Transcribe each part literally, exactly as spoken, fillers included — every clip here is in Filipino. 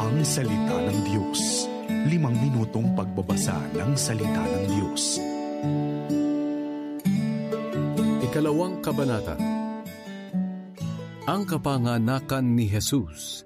Ang Salita ng Diyos. Limang minutong pagbabasa ng Salita ng Diyos. Ikalawang Kabanata. Ang kapanganakan ni Jesus.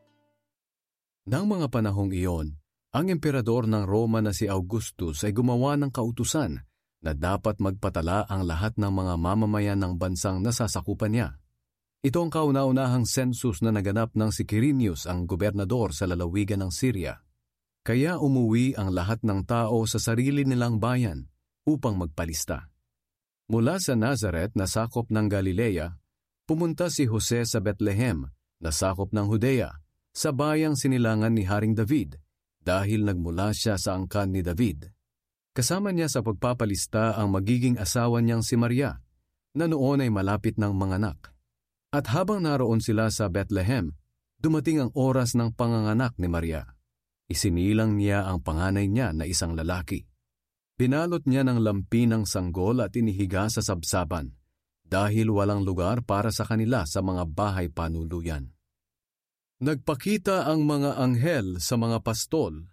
Nang mga panahong iyon, ang emperador ng Roma na si Augustus ay gumawa ng kautusan na dapat magpatala ang lahat ng mga mamamayan ng bansang nasasakupan niya. Ito ang kauna-unahang census na naganap ng si Quirinius, ang gobernador sa lalawigan ng Syria. Kaya umuwi ang lahat ng tao sa sarili nilang bayan upang magpalista. Mula sa Nazareth na sakop ng Galilea, pumunta si Jose sa Bethlehem na sakop ng Judea, sa bayang sinilangan ni Haring David, dahil nagmula siya sa angkan ni David. Kasama niya sa pagpapalista ang magiging asawa niyang si Maria, na noon ay malapit ng manganak. At habang naroon sila sa Bethlehem, dumating ang oras ng panganganak ni Maria. Isinilang niya ang panganay niya na isang lalaki. Binalot niya ng lampi ng sanggol at inihiga sa sabsaban, dahil walang lugar para sa kanila sa mga bahay panuluyan. Nagpakita ang mga anghel sa mga pastol.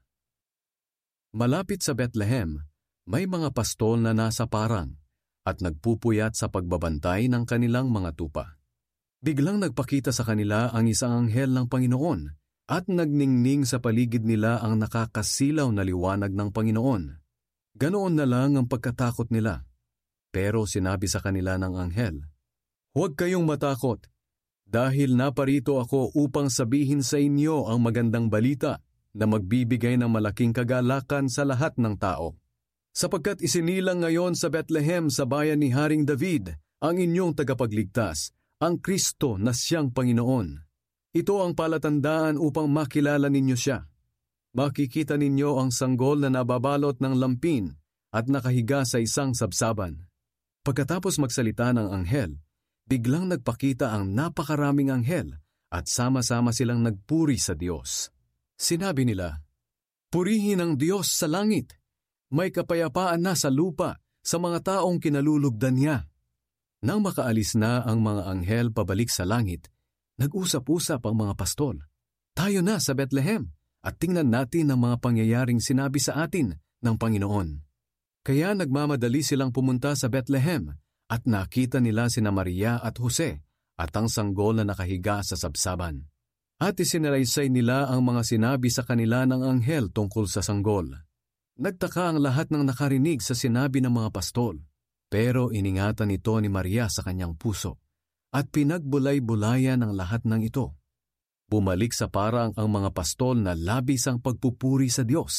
Malapit sa Bethlehem, may mga pastol na nasa parang at nagpupuyat sa pagbabantay ng kanilang mga tupa. Biglang nagpakita sa kanila ang isang anghel ng Panginoon at nagningning sa paligid nila ang nakakasilaw na liwanag ng Panginoon. Ganoon na lang ang pagkatakot nila. Pero sinabi sa kanila ng anghel, "Huwag kayong matakot. Dahil naparito ako upang sabihin sa inyo ang magandang balita na magbibigay ng malaking kagalakan sa lahat ng tao. Sapagkat isinilang ngayon sa Bethlehem sa bayan ni Haring David ang inyong tagapagligtas, ang Kristo na siyang Panginoon. Ito ang palatandaan upang makilala ninyo siya. Makikita ninyo ang sanggol na nababalot ng lampin at nakahiga sa isang sabsaban." Pagkatapos magsalita ng anghel, biglang nagpakita ang napakaraming anghel at sama-sama silang nagpuri sa Diyos. Sinabi nila, "Purihin ang Diyos sa langit, may kapayapaan na sa lupa sa mga taong kinalulugdan niya." Nang makaalis na ang mga anghel pabalik sa langit, nag-usap-usap ang mga pastol, "Tayo na sa Bethlehem at tingnan natin ang mga pangyayaring sinabi sa atin ng Panginoon." Kaya nagmamadali silang pumunta sa Bethlehem at nakita nila sina Maria at Jose at ang sanggol na nakahiga sa sabsaban. At isinalaysay nila ang mga sinabi sa kanila ng anghel tungkol sa sanggol. Nagtaka ang lahat ng nakarinig sa sinabi ng mga pastol, pero iningatan ito ni Maria sa kanyang puso at pinagbulay-bulayan ang lahat ng ito. Bumalik sa parang ang mga pastol na labis ang pagpupuri sa Diyos